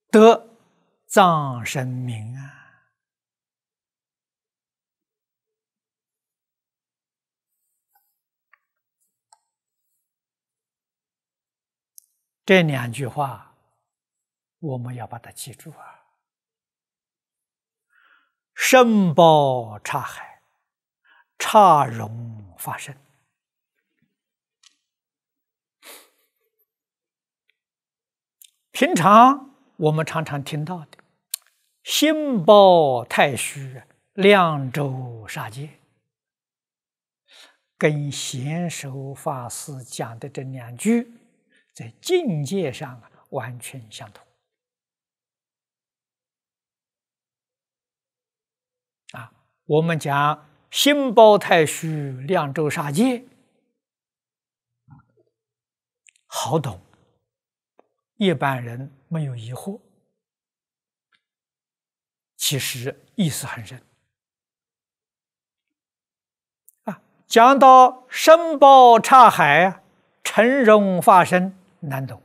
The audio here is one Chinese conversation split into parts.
得藏身名啊！这两句话，我们要把它记住啊！身包刹海，刹容法身。平常我们常常听到的“心包太虚，量周杀戒”，跟贤首法师讲的这两句，在境界上完全相同。我们讲“心包太虚，量周杀戒”，好懂。一般人没有疑惑，其实意思很深讲到身包刹海，沉容法身，难懂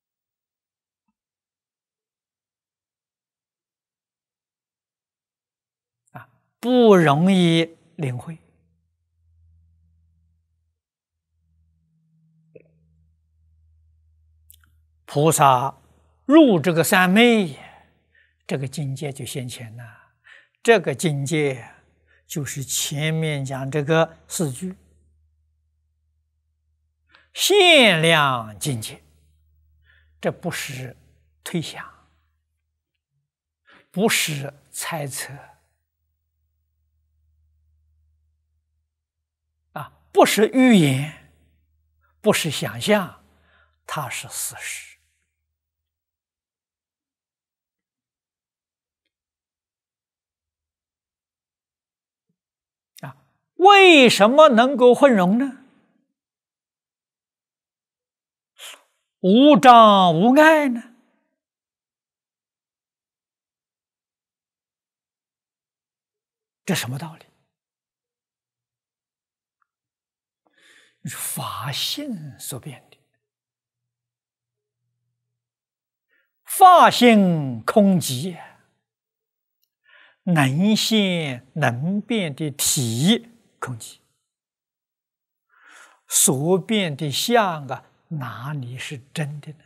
不容易领会。菩萨入这个三昧，这个境界就现前了。这个境界就是前面讲这个四句限量境界，这不是推想，不是猜测不是预言，不是想象，它是事实。为什么能够混融呢？无障无碍呢？这什么道理？是法性所变的。法性空寂，能现能变的体空寂，所变的相哪里是真的呢？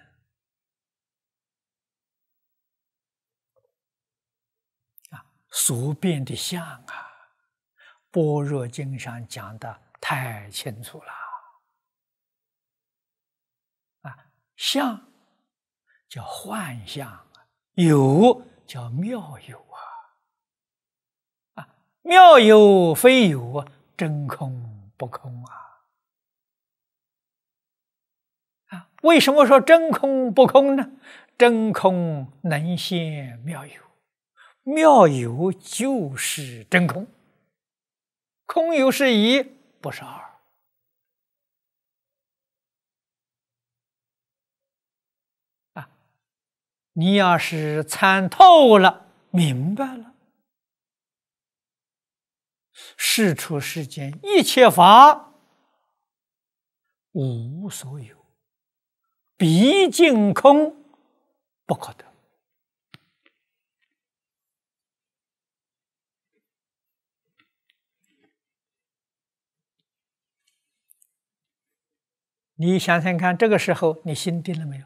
所变的相般若经上讲的太清楚了相叫幻象，有叫妙有妙有非有，真空不空为什么说真空不空呢？真空能现妙有，妙有就是真空，空有是一，不是二。你要是参透了，明白了，世出世间一切法无所有，毕竟空不可得。你想想看，这个时候你心定了没有？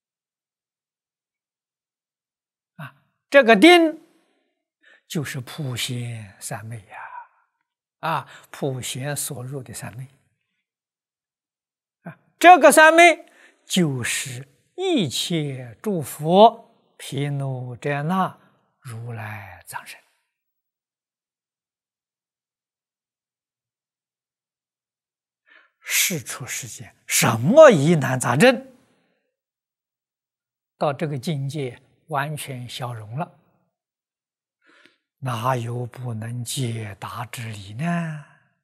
这个定就是普贤三昧普贤所入的三昧这个三昧就是一切诸佛毗卢遮那如来藏身。世出世间什么疑难杂症，到这个境界完全消融了，哪有不能解答之理呢？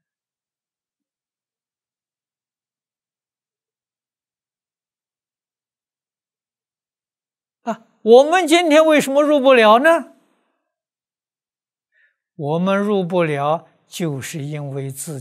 我们今天为什么入不了呢？我们入不了，就是因为自己